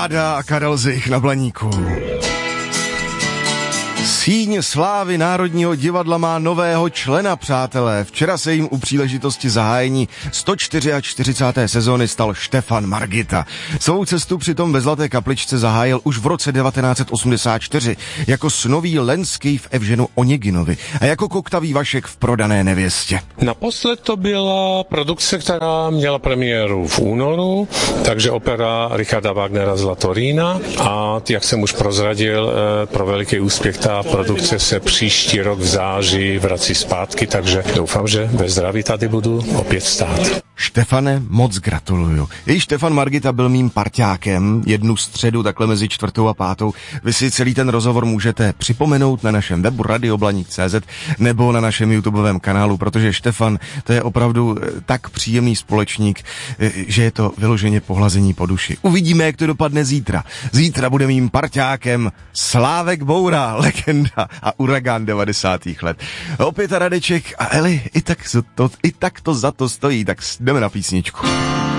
Láda a Karel Zich na Blaníku. Síň slávy Národního divadla má nového člena, přátelé. Včera se jim u příležitosti zahájení 144. sezóny stal Štefan Margita. Svou cestu přitom ve Zlaté kapličce zahájil už v roce 1984 jako snový Lenský v Evženu Oneginovi a jako koktavý Vašek v Prodané nevěstě. Naposled to byla produkce, která měla premiéru v únoru, takže opera Richarda Wagnera Zlatorína a jak jsem už prozradil, pro veliký úspěch ta produkce se příští rok v září vrací zpátky, takže doufám, že ve zdraví tady budu opět stát. Štefane, moc gratuluju. I Štefan Margita byl mým parťákem jednu středu takhle mezi 4. a 5. Vy si celý ten rozhovor můžete připomenout na našem webu radioblanik.cz nebo na našem YouTubeovém kanálu, protože Štefan, to je opravdu tak příjemný společník, že je to vyloženě pohlazení po duši. Uvidíme, jak to dopadne zítra. Zítra bude mým parťákem Slávek Boura, legenda a uragán 90. let. Opět Radeček a Eli, i tak to za to stojí, tak jdeme na písničku.